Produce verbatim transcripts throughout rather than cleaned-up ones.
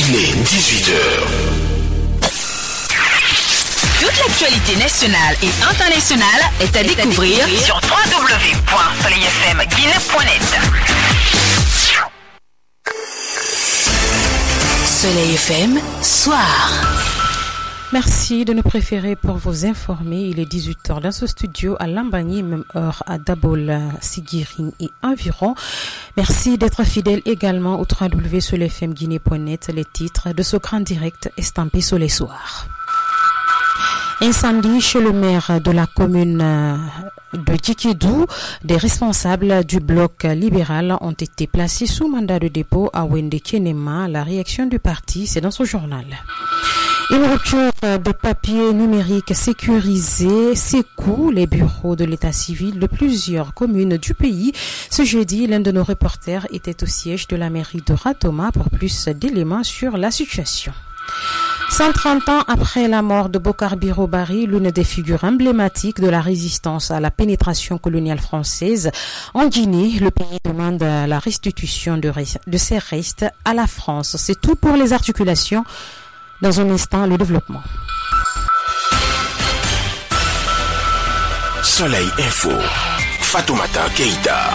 Il est dix-huit heures. Toute l'actualité nationale et internationale est à, est découvrir, à découvrir sur w w w point soleil f m guinée point net. Soleil F M, soir. Merci de nous préférer pour vous informer. Il est dix-huit heures dans ce studio à Lambani, même heure à Dabola, Sigiring et environ. Merci d'être fidèle également au w w w point soleil f m guinée point net, les titres de ce grand direct estampé sur les soirs. Incendie chez le maire de la commune de Djikédou. Des responsables du bloc libéral ont été placés sous mandat de dépôt à Wende Kenema. La réaction du parti, c'est dans ce journal. Une rupture de papiers numériques sécurisés secoue les bureaux de l'état civil de plusieurs communes du pays. Ce jeudi, l'un de nos reporters était au siège de la mairie de Ratoma pour plus d'éléments sur la situation. cent trente ans après la mort de Bokar Biro Bari, l'une des figures emblématiques de la résistance à la pénétration coloniale française en Guinée, le pays demande la restitution de, de ses restes à la France. C'est tout pour les articulations. Dans un instant, le développement. Soleil Info, Fatoumata Keïta.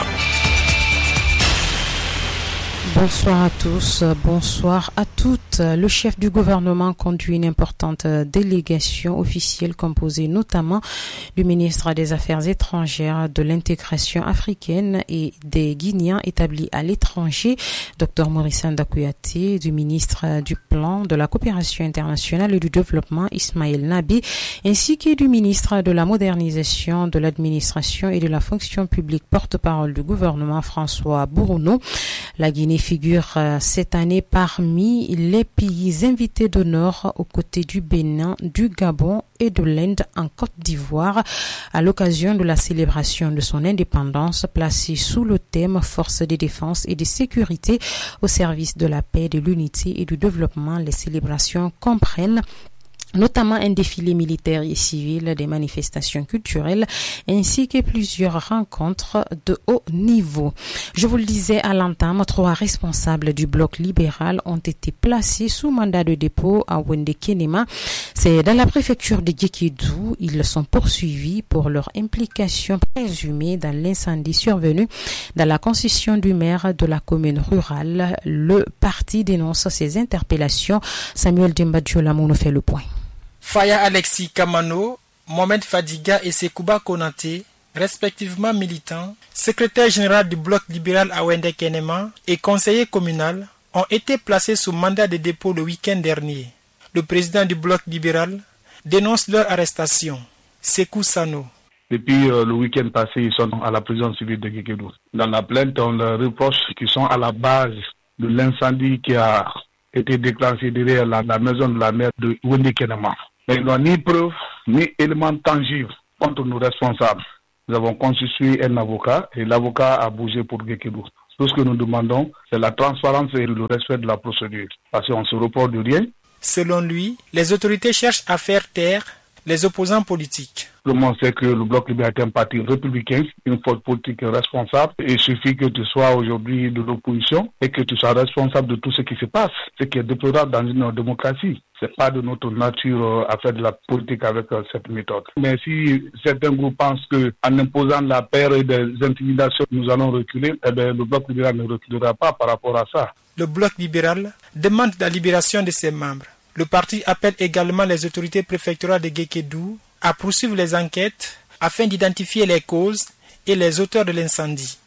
Bonsoir à tous, bonsoir à toutes. Le chef du gouvernement conduit une importante délégation officielle composée notamment du ministre des Affaires étrangères, de l'intégration africaine et des Guinéens établis à l'étranger, Dr Maurice Ndakouyaté, du ministre du Plan, de la coopération internationale et du développement, Ismaël Nabi, ainsi que du ministre de la modernisation, de l'administration et de la fonction publique, porte-parole du gouvernement, François Bourounou. La Guinée figure euh, cette année parmi les pays invités d'honneur aux côtés du Bénin, du Gabon et de l'Inde en Côte d'Ivoire à l'occasion de la célébration de son indépendance placée sous le thème Forces de défense et de sécurité au service de la paix, de l'unité et du développement. Les célébrations comprennent notamment un défilé militaire et civil, des manifestations culturelles, ainsi que plusieurs rencontres de haut niveau. Je vous le disais à l'entame, trois responsables du bloc libéral ont été placés sous mandat de dépôt à Wende Kenema. C'est dans la préfecture de Djikédou. Ils sont poursuivis pour leur implication présumée dans l'incendie survenu dans la concession du maire de la commune rurale. Le parti dénonce ces interpellations. Samuel Dembadjolamou nous fait le point. Faya Alexis Kamano, Mohamed Fadiga et Sekouba Konaté, respectivement militants, secrétaire général du bloc libéral à Wende Kenema et conseiller communal, ont été placés sous mandat de dépôt le week-end dernier. Le président du bloc libéral dénonce leur arrestation. Sekou Sano. Depuis euh, le week-end passé, ils sont à la prison civile de Djikédou. Dans la plainte, on leur reproche qu'ils sont à la base de l'incendie qui a été déclenché derrière la, la maison de la maire de Wende Kenema. Mais ils n'ont ni preuve, ni éléments tangibles contre nos responsables. Nous avons constitué un avocat et l'avocat a bougé pour Djikédou. Tout ce que nous demandons, c'est la transparence et le respect de la procédure. Parce qu'on se reporte de rien. Selon lui, les autorités cherchent à faire taire les opposants politiques. Tout le monde sait que le Bloc libéral est un parti républicain, une force politique responsable. Et il suffit que tu sois aujourd'hui de l'opposition et que tu sois responsable de tout ce qui se passe, ce qui est déplorable dans une démocratie. C'est pas de notre nature à faire de la politique avec cette méthode. Mais si certains groupes pensent qu'en imposant la paix et des intimidations, nous allons reculer, eh bien, le Bloc libéral ne reculera pas par rapport à ça. Le Bloc libéral demande la libération de ses membres. Le parti appelle également les autorités préfectorales de Djikédou à poursuivre les enquêtes afin d'identifier les causes et les auteurs de l'incendie.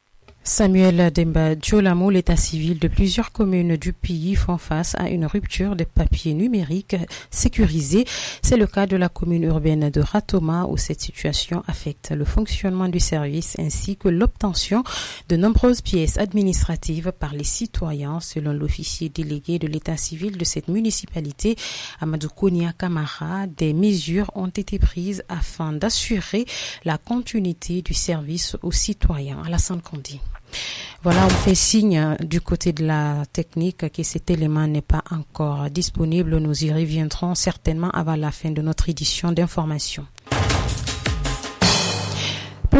Samuel Demba Djolamou, l'état civil de plusieurs communes du pays font face à une rupture des papiers numériques sécurisés. C'est le cas de la commune urbaine de Ratoma où cette situation affecte le fonctionnement du service ainsi que l'obtention de nombreuses pièces administratives par les citoyens. Selon l'officier délégué de l'état civil de cette municipalité, Amadou Konia Kamara, des mesures ont été prises afin d'assurer la continuité du service aux citoyens. Alassane Kondi. Voilà, on fait signe du côté de la technique que cet élément n'est pas encore disponible. Nous y reviendrons certainement avant la fin de notre édition d'information. Pour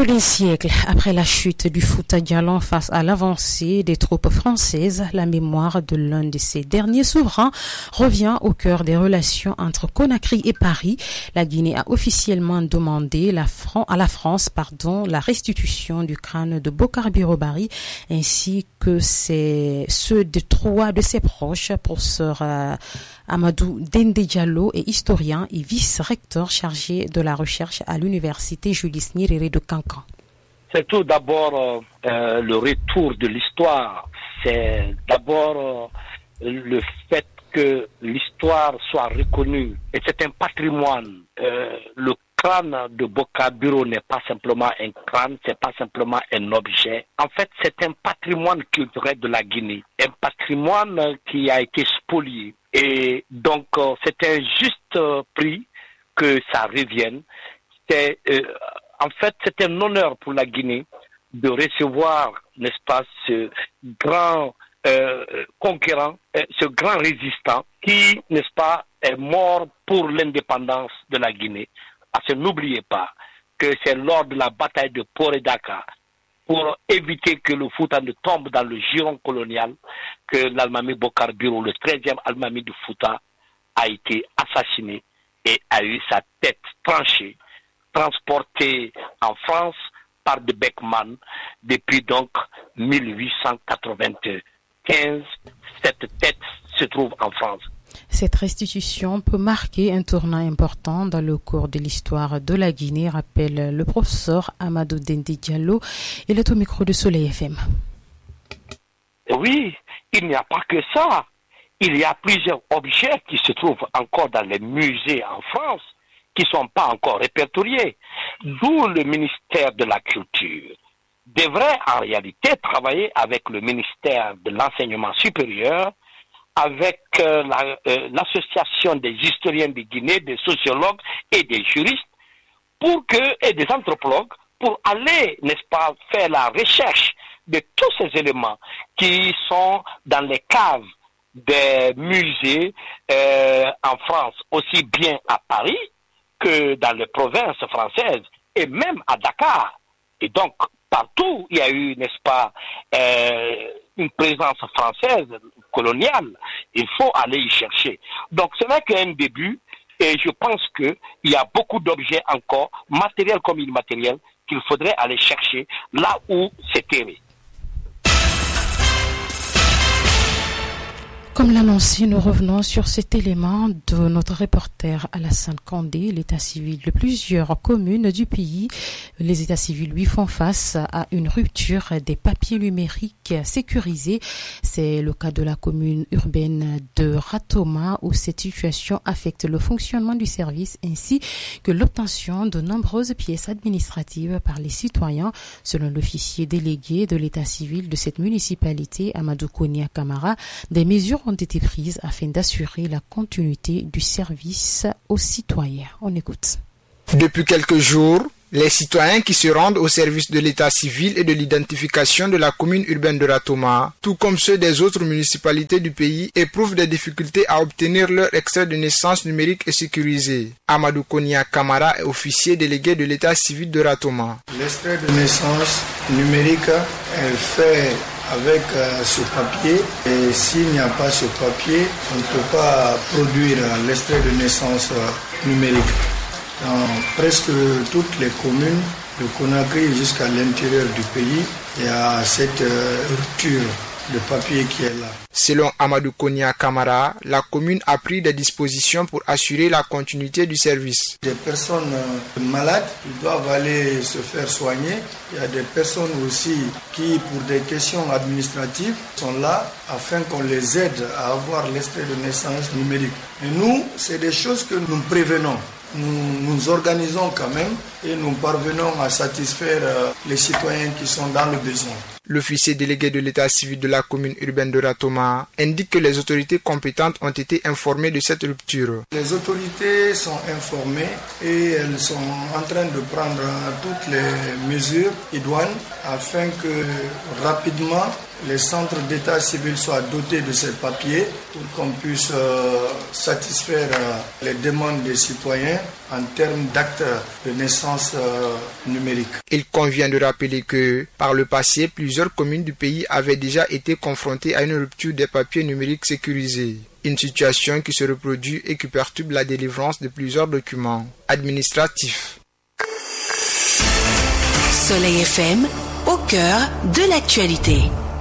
peu d'un siècle après la chute du Fouta Djallon face à l'avancée des troupes françaises, la mémoire de l'un de ces derniers souverains revient au cœur des relations entre Conakry et Paris. La Guinée a officiellement demandé la Fran- à la France pardon, la restitution du crâne de Bokar Birobari ainsi que ses, ceux de trois de ses proches, professeur euh, Amadou Dende Diallo est historien et vice-recteur chargé de la recherche à l'université Julius Nyerere de Cancan. C'est tout d'abord euh, le retour de l'histoire. C'est d'abord euh, le fait que l'histoire soit reconnue. Et c'est un patrimoine. Euh, le crâne de Bokar Biro n'est pas simplement un crâne, c'est pas simplement un objet. En fait, c'est un patrimoine culturel de la Guinée. Un patrimoine qui a été spolié. Et donc, euh, c'est un juste euh, prix que ça revienne. C'est, euh, en fait, c'est un honneur pour la Guinée de recevoir, n'est-ce pas, ce grand euh, conquérant, euh, ce grand résistant qui, n'est-ce pas, est mort pour l'indépendance de la Guinée. Parce que n'oubliez pas que c'est lors de la bataille de Poredaka, pour éviter que le Fouta ne tombe dans le giron colonial, que l'Almami Bokar Biro, le treizième Almami du Fouta, a été assassiné et a eu sa tête tranchée, transportée en France par de Beckman depuis donc mille huit cent quatre-vingt-quinze. Cette tête se trouve en France. Cette restitution peut marquer un tournant important dans le cours de l'histoire de la Guinée, rappelle le professeur Amadou Dende Diallo. Il est au micro de Soleil F M. Oui, il n'y a pas que ça. Il y a plusieurs objets qui se trouvent encore dans les musées en France qui ne sont pas encore répertoriés. D'où le ministère de la Culture devrait en réalité travailler avec le ministère de l'Enseignement supérieur, avec euh, la, euh, l'association des historiens de Guinée, des sociologues et des juristes, pour que, et des anthropologues, pour aller, n'est-ce pas, faire la recherche de tous ces éléments qui sont dans les caves des musées euh, en France, aussi bien à Paris que dans les provinces françaises et même à Dakar. Et donc, partout, il y a eu, n'est-ce pas, euh, une présence française coloniale. Il faut aller y chercher. Donc, ce n'est qu'un début et je pense qu'il y a beaucoup d'objets encore, matériels comme immatériels, qu'il faudrait aller chercher là où c'est terré. Comme l'annoncé, nous revenons sur cet élément de notre reporter Alassane Kandé. L'état civil de plusieurs communes du pays, les états civils lui font face à une rupture des papiers numériques sécurisés. C'est le cas de la commune urbaine de Ratoma où cette situation affecte le fonctionnement du service ainsi que l'obtention de nombreuses pièces administratives par les citoyens. Selon l'officier délégué de l'état civil de cette municipalité, Amadou Konia Kamara, des mesures ont été prises afin d'assurer la continuité du service aux citoyens. On écoute. Depuis quelques jours, les citoyens qui se rendent au service de l'état civil et de l'identification de la commune urbaine de Ratoma, tout comme ceux des autres municipalités du pays, éprouvent des difficultés à obtenir leur extrait de naissance numérique et sécurisé. Amadou Konia Kamara est officier délégué de l'état civil de Ratoma. L'extrait de naissance numérique est fait avec euh, ce papier, et s'il n'y a pas ce papier, on ne peut pas produire euh, l'extrait de naissance euh, numérique. Dans presque toutes les communes de Conakry jusqu'à l'intérieur du pays, il y a cette euh, rupture de papier qui est là. Selon Amadou Konia Kamara, la commune a pris des dispositions pour assurer la continuité du service. Des personnes euh, malades, ils doivent aller se faire soigner. Il y a des personnes aussi qui, pour des questions administratives, sont là afin qu'on les aide à avoir l'extrait de naissance numérique. Et nous, c'est des choses que nous prévenons. Nous nous organisons quand même et nous parvenons à satisfaire euh, les citoyens qui sont dans le besoin. L'officier délégué de l'état civil de la commune urbaine de Ratoma indique que les autorités compétentes ont été informées de cette rupture. Les autorités sont informées et elles sont en train de prendre toutes les mesures idoines afin que rapidement les centres d'état civil soient dotés de ces papiers pour qu'on puisse euh, satisfaire euh, les demandes des citoyens en termes d'actes de naissance euh, numérique. Il convient de rappeler que, par le passé, plusieurs communes du pays avaient déjà été confrontées à une rupture des papiers numériques sécurisés. Une situation qui se reproduit et qui perturbe la délivrance de plusieurs documents administratifs. Soleil F M, au cœur de l'actualité.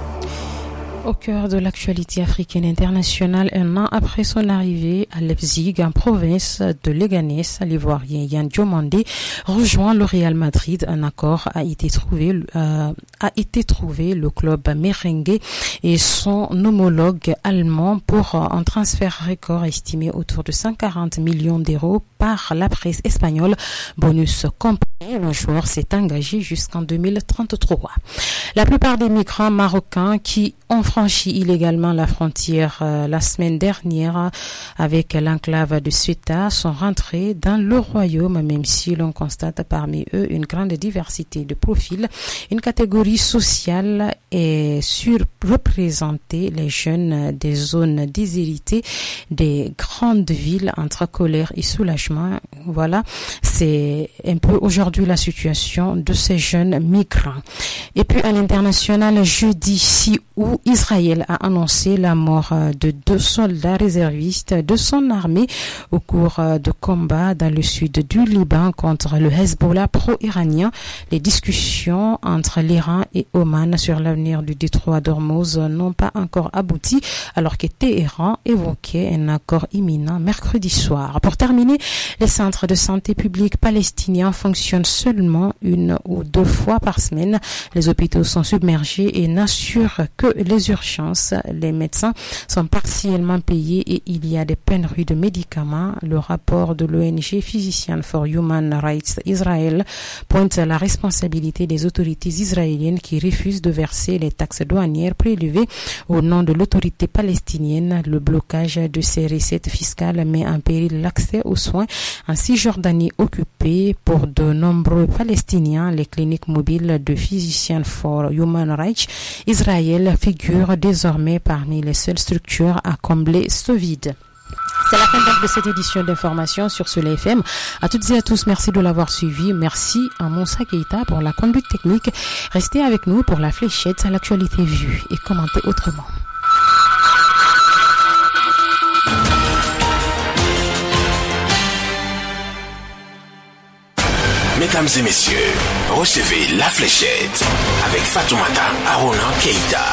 Au cœur de l'actualité africaine internationale, un an après son arrivée à Leipzig, en province de Leganés, l'Ivoirien Yan Diomandé rejoint le Real Madrid. Un accord a été trouvé, euh, a été trouvé. Le club merengue et son homologue allemand pour un transfert record estimé autour de cent quarante millions d'euros par la presse espagnole. Bonus compris, le joueur s'est engagé jusqu'en deux mille trente-trois. La plupart des migrants marocains qui ont franchi illégalement la frontière euh, la semaine dernière avec l'enclave de Ceuta sont rentrés dans le royaume, même si l'on constate parmi eux une grande diversité de profils. Une catégorie sociale est surreprésentée, les jeunes des zones déshéritées des grandes villes, entre colère et soulagement. Voilà, c'est un peu aujourd'hui la situation de ces jeunes migrants. Et puis à l'international, jeudi six août, Israël a annoncé la mort de deux soldats réservistes de son armée au cours de combats dans le sud du Liban contre le Hezbollah pro-iranien. Les discussions entre l'Iran et Oman sur l'avenir du détroit d'Ormuz n'ont pas encore abouti, alors que Téhéran évoquait un accord imminent mercredi soir. Pour terminer, les centres de santé publique palestiniens fonctionnent seulement une ou deux fois par semaine. Les hôpitaux sont submergés et n'assurent que les urgences. Les médecins sont partiellement payés et il y a des pénuries de médicaments. Le rapport de l'O N G Physicians for Human Rights Israel pointe la responsabilité des autorités israéliennes qui refusent de verser les taxes douanières prélevées au nom de l'autorité palestinienne. Le blocage de ces recettes fiscales met en péril l'accès aux soins en Cisjordanie occupée pour de nombreux Palestiniens. Les cliniques mobiles de Physicians for Human Rights Israël figurent désormais parmi les seules structures à combler ce vide. C'est la fin de cette édition d'information sur Soleil F M. À toutes et à tous, merci de l'avoir suivi. Merci à Moussa Keita pour la conduite technique. Restez avec nous pour la fléchette à l'actualité vue et commentez autrement. Mesdames et messieurs, recevez la fléchette avec Fatoumata Arona Keita.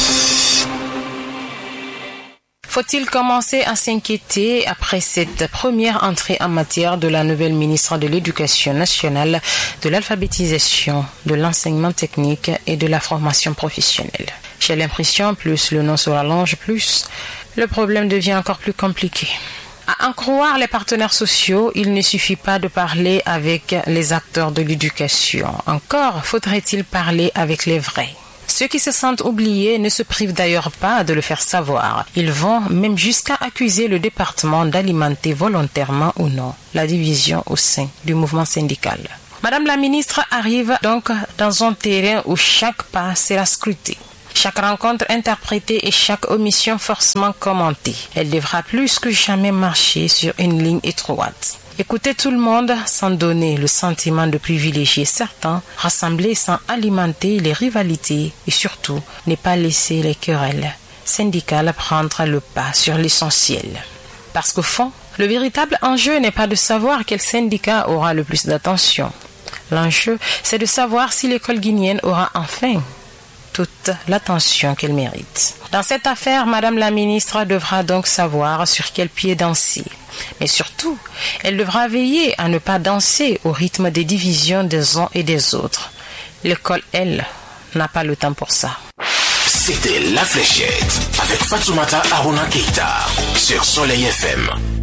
Faut-il commencer à s'inquiéter après cette première entrée en matière de la nouvelle ministre de l'Éducation nationale, de l'alphabétisation, de l'enseignement technique et de la formation professionnelle? J'ai l'impression, plus le nom se rallonge, plus le problème devient encore plus compliqué. À en croire les partenaires sociaux, il ne suffit pas de parler avec les acteurs de l'éducation. Encore faudrait-il parler avec les vrais. Ceux qui se sentent oubliés ne se privent d'ailleurs pas de le faire savoir. Ils vont même jusqu'à accuser le département d'alimenter volontairement ou non la division au sein du mouvement syndical. Madame la ministre arrive donc dans un terrain où chaque pas sera scruté. Chaque rencontre interprétée et chaque omission forcément commentée. Elle devra plus que jamais marcher sur une ligne étroite. Écouter tout le monde sans donner le sentiment de privilégier certains, rassembler sans alimenter les rivalités et surtout ne pas laisser les querelles syndicales prendre le pas sur l'essentiel. Parce qu'au fond, le véritable enjeu n'est pas de savoir quel syndicat aura le plus d'attention. L'enjeu, c'est de savoir si l'école guinéenne aura enfin toute l'attention qu'elle mérite. Dans cette affaire, Madame la ministre devra donc savoir sur quel pied danser. Mais surtout, elle devra veiller à ne pas danser au rythme des divisions des uns et des autres. L'école, elle, n'a pas le temps pour ça. C'était La Fléchette avec Fatoumata Arona Keita sur Soleil F M.